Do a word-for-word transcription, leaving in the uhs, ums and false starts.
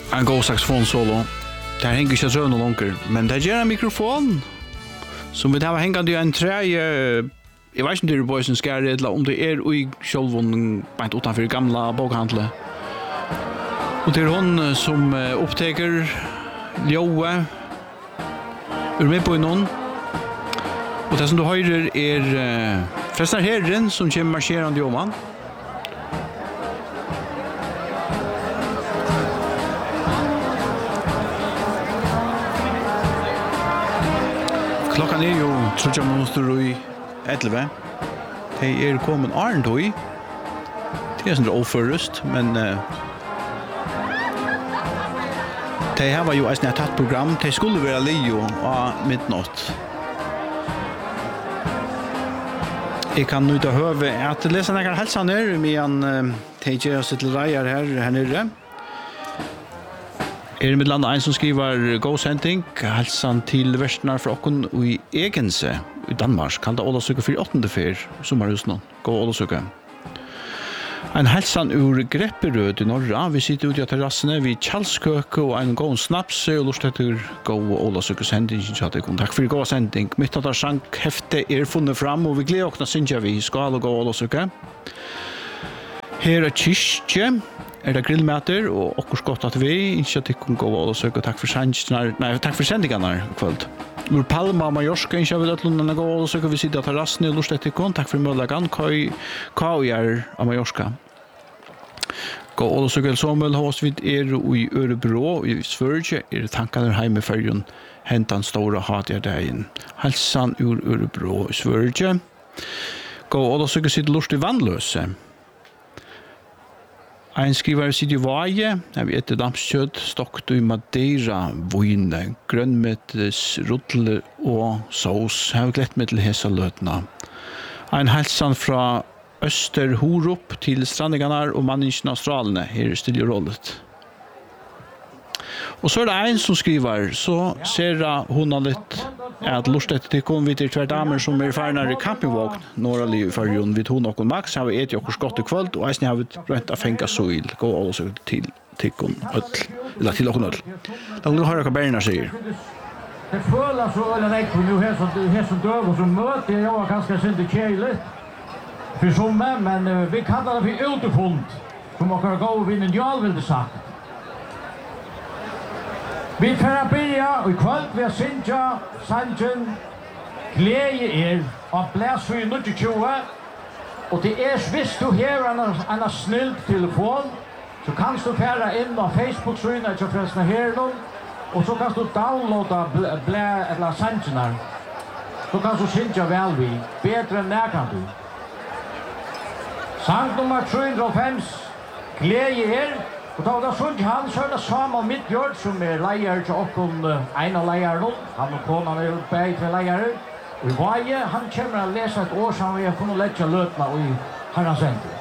en god saxofonsolo. Det hänger inte så någon långer, men det ger en mikrofon som vi har hängande i en träje. Jag vet inte hur boysen ska redla om det är i självon bant utanför gamla bokhandlet. Och det är hon som upptäcker Joe ur med på någon. Och det som du hör är förresten herren som kommer marscherande om han. Klockan är ju tror jag minuter i elva. Det är kommen Arntoy. Det är sånt oförrust, men uh, det här var ju ett nätt program. Det skulle vara Leo av midnatt. Jag kan nu inte höra att läsa några hälsan här medan uh, det ger oss till rejar här här nere. Er med landa en som skriver god sending, hälsan till västnar från oss i Egense i Danmark, kallt Ålesøke for åttende fyr, sommerhusen, god Ålesøke. En hälsan ur Grepperød i norra, vi sitter ute i terrassene vid Kjallskøke og en god snaps, og lort etter god Ålesøke sending. Takk for god sending. Mitt at sank hefte er funnet fram, og vi gleder okna sinja vi skal og god Ålesøke. Her er kyrkje. Er det grillmæter og okkurs godt at vi ikke at ikke gå og søke takk for sendingene nei, takk for sendingene kvöld. Ur Palma og Mallorca ikke har vi døtlundene gå og søke vi sitter av terrassen i lust etter ikon takk for møllagan hva vi er av Mallorca. Gå og søke el somel hos vi er i Ørebro i Sverige er tankene hjemme fergen hentan stora hatja dagen. Halsan ur Ørebro i Sverige. Gå og søke sitter lust i vannløse. Ein skriver sitt i vaje, jeg vet det dampskjøtt, stokkt i Madeira, vojne, grønnmettes, rutler og sås. Jeg har glett meg til hesa løtna. Ein helsan fra Øster Horup til Strandiganar og Manningen Australene, her stiller rollet. Og så er det en som skriver, så ser hun litt at lust etter til kom vi til tver damer som er færnare i campingvågn, några liv i fargen vid hun og Max, har vi et jo kors godt i kvöld, og eisen har vi rent av fengt soil, gå også til tikkun ødel, eller til okken ødel. Da vil du høre hva Berna sier. Det føler så eller ikke nu her som døv og som møte, jeg var ganske sint kjeilig for somme, men uh, vi kallar det for utefund, som okker gå og vinne njal, vil det sagt. Vi får byrja og i kvöld vi har Sintja, Sanjen, glede er og blæs for i tjue og til er hvis du har en, en snill telefon så kan du fære inn på Facebook-synet ikke forresten her nå og så kan du downloada blæ, blæ eller Sanjen her så kan du Sintja vel vi bedre enn nær kan du sang nummer tre hundre og fem glede er. Og da var det sånn han så er det samme Midtjord som er leier til åkken en av leierne. Han og konen er begge til leiere. Og i Vaje, han kommer å lese et år som vi har kunnet legge løtene i Herrens ende.